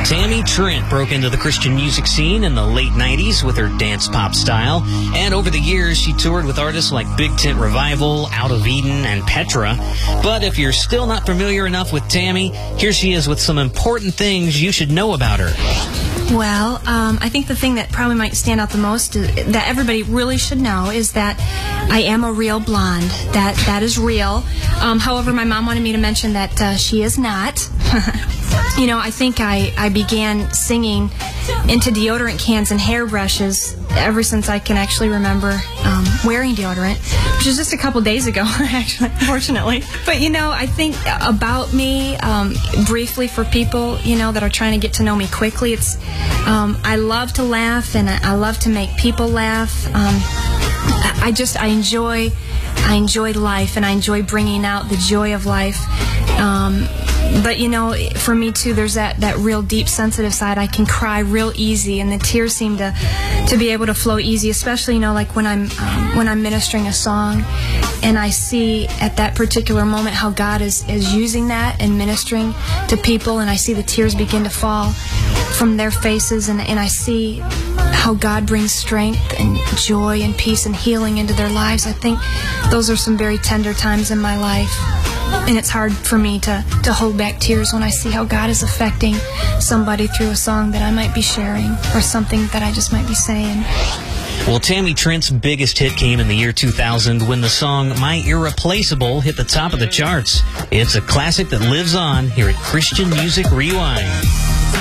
Tammy Trent broke into the Christian music scene in the late 90s with her dance pop style, and over the years she toured with artists like Big Tent Revival, Out of Eden, and Petra. But if you're still not familiar enough with Tammy, here she is with some important things you should know about her. Well, I think the thing that probably might stand out the most that everybody really should know is that I am a real blonde. That is real. However, my mom wanted me to mention that she is not. You know, I think I began singing into deodorant cans and hairbrushes ever since I can actually remember wearing deodorant, which is just a couple days ago, actually, unfortunately. But, you know, I think about me, briefly for people, you know, that are trying to get to know me quickly, it's I love to laugh and I love to make people laugh. I enjoy life, and I enjoy bringing out the joy of life. But, you know, for me, too, there's that real deep, sensitive side. I can cry real easy, and the tears seem to be able to flow easy, especially, you know, like when I'm ministering a song, and I see at that particular moment how God is using that and ministering to people, and I see the tears begin to fall from their faces, and I see how God brings strength and joy and peace and healing into their lives. I think those are some very tender times in my life. And it's hard for me to hold back tears when I see how God is affecting somebody through a song that I might be sharing or something that I just might be saying. Well, Tammy Trent's biggest hit came in the year 2000 when the song My Irreplaceable hit the top of the charts. It's a classic that lives on here at Christian Music Rewind.